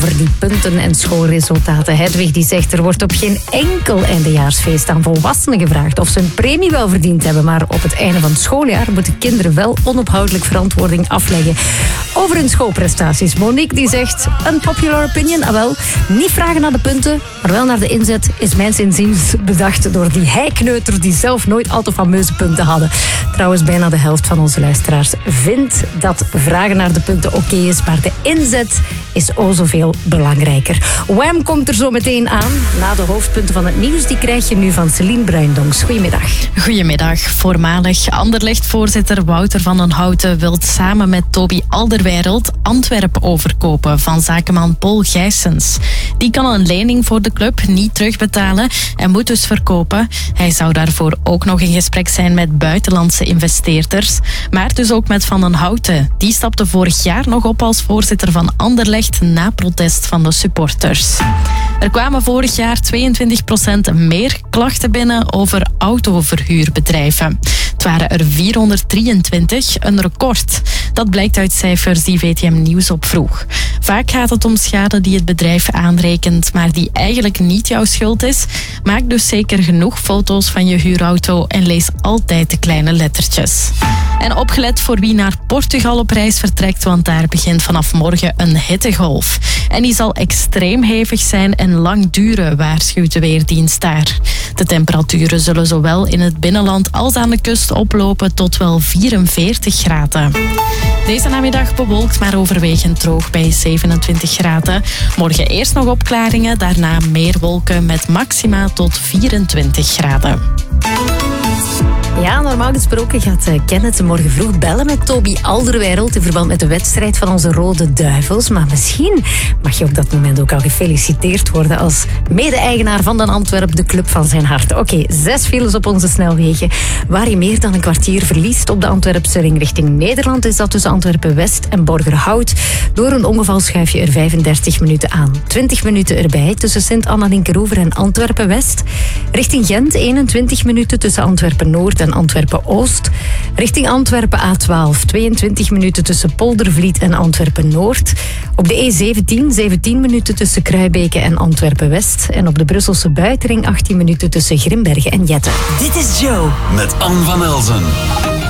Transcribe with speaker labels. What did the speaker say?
Speaker 1: Over die punten en schoolresultaten. Hedwig die zegt, er wordt op geen enkel eindejaarsfeest aan volwassenen gevraagd of ze een premie wel verdiend hebben. Maar op het einde van het schooljaar moeten kinderen wel onophoudelijk verantwoording afleggen over hun schoolprestaties. Monique die zegt, unpopular opinion, wel, niet vragen naar de punten, maar wel naar de inzet, is mijns inziens bedacht door die heikneuters die zelf nooit al te fameuze punten hadden. Trouwens, bijna de helft van onze luisteraars vindt dat vragen naar de punten oké is, maar de inzet is o zoveel belangrijker. Wham komt er zo meteen aan. Na de hoofdpunten van het nieuws, die krijg je nu van Celine Bruindonks. Goedemiddag.
Speaker 2: Goedemiddag. Voormalig Anderlecht-voorzitter Wouter van den Houten wil samen met Toby Alderweireld Antwerpen overkopen van zakenman Paul Gijsens. Die kan een lening voor de club niet terugbetalen en moet dus verkopen. Hij zou daarvoor ook nog in gesprek zijn met buitenlandse investeerders, maar dus ook met Van den Houten. Die stapte vorig jaar nog op als voorzitter van Anderlecht na protest van de supporters. Er kwamen vorig jaar 22% meer klachten binnen over autoverhuurbedrijven. Het waren er 423, een record. Dat blijkt uit cijfers die VTM Nieuws opvroeg. Vaak gaat het om schade die het bedrijf aanrekent, maar die eigenlijk niet jouw schuld is. Maak dus zeker genoeg foto's van je huurauto en lees altijd de kleine lettertjes. En opgelet voor wie naar Portugal op reis vertrekt, want daar begint vanaf morgen een hittegolf. En die zal extreem hevig zijn en lang duren, waarschuwt de Weerdienst daar. De temperaturen zullen zowel in het binnenland als aan de kust oplopen tot wel 44 graden. Deze namiddag bewolkt, maar overwegend droog bij 27 graden. Morgen eerst nog opklaringen, daarna meer wolken met maxima tot 24 graden.
Speaker 1: Ja, normaal gesproken gaat Kenneth morgen vroeg bellen met Toby Alderweireld in verband met de wedstrijd van onze Rode Duivels. Maar misschien mag je op dat moment ook al gefeliciteerd worden als mede-eigenaar van de Antwerp, de club van zijn hart. Oké, 6 files op onze snelwegen. Waar je meer dan een kwartier verliest op de Antwerpse ring richting Nederland is dat tussen Antwerpen-West en Borgerhout. Door een ongeval schuif je er 35 minuten aan. 20 minuten erbij tussen Sint-Anna-Linkeroever en Antwerpen-West. Richting Gent 21 minuten tussen Antwerpen-Noord en Antwerpen-Oost. Richting Antwerpen A12, 22 minuten tussen Poldervliet en Antwerpen-Noord. Op de E17, 17 minuten tussen Kruibeke en Antwerpen-West. En op de Brusselse buitenring 18 minuten tussen Grimbergen en Jetten.
Speaker 3: Dit is Joe met Anne van Elzen.